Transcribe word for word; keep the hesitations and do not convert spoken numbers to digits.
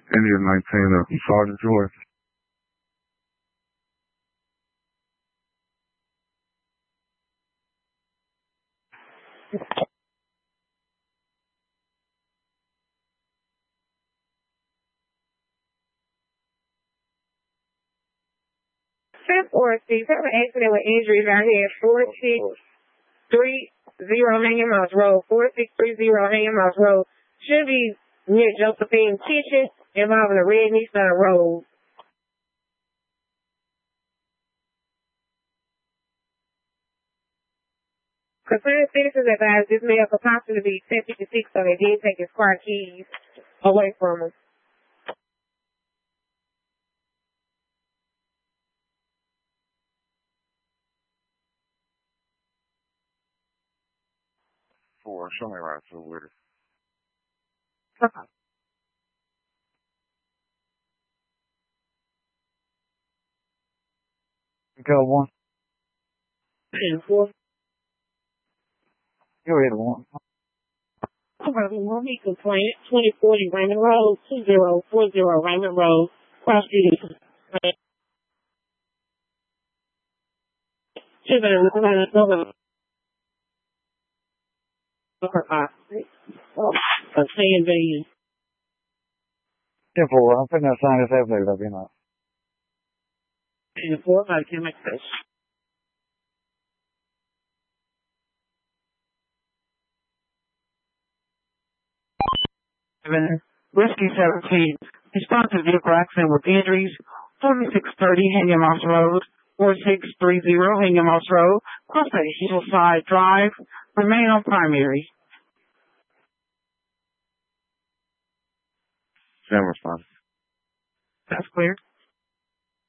Indian nineteen of Sergeant Joy. Fifth or sixth, have an accident with injuries out here at four six three zero Hanging Mouse Road, four six three zero Hanging Mouse Road. Should be near Josephine's Kitchen, involving a red Nissan Road. Concerned citizens advised this male could possibly be ten fifty-six, so they did take his car keys away from him. Four, show me right to with it. Okay. Go one. And four. Go ahead, one. Will he complain? twenty forty Raymond Road, two zero four zero Raymond Road, cross street. Two zero one A sand van. ten four, I'm putting that sign this after that'll be enough. And four, I can make this. Rescue seventeen. Response to vehicle accident with injuries. forty-six thirty Hanging Mouse Road. four six three zero Hanging Mouse Road. Cross a hillside drive. Remain on primary. Same response. That's clear.